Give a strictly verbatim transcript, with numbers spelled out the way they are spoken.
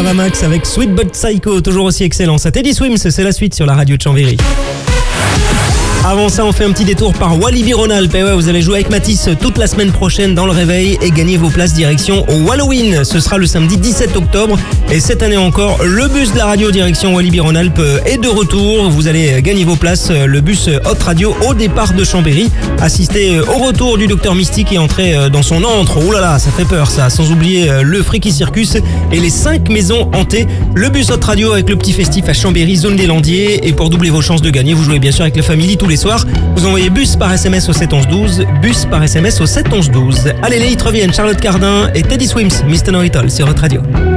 Avamax avec Sweet But Psycho, toujours aussi excellent. Ça Teddy Swims, c'est la suite sur la radio de Chambéry. Avant ça, on fait un petit détour par Walibi Rhône-Alpes. Et ouais, vous allez jouer avec Matisse toute la semaine prochaine dans le réveil et gagner vos places direction au Halloween. Ce sera le samedi dix-sept octobre. Et cette année encore, le bus de la radio direction Walibi Rhône-Alpes est de retour. Vous allez gagner vos places. Le bus Hot Radio au départ de Chambéry. Assister au retour du Docteur Mystique et entrer dans son antre. Ouh là là, ça fait peur ça. Sans oublier le Freaky Circus et les cinq maisons hantées. Le bus Hot Radio avec le petit festif à Chambéry, zone des Landiers. Et pour doubler vos chances de gagner, vous jouez bien sûr avec la famille tous les soirs. Vous envoyez bus par S M S au sept onze douze, bus par S M S au sept onze douze. Allez, les hits reviennent, Charlotte Cardin et Teddy Swims, Mister Know It All sur Hot Radio.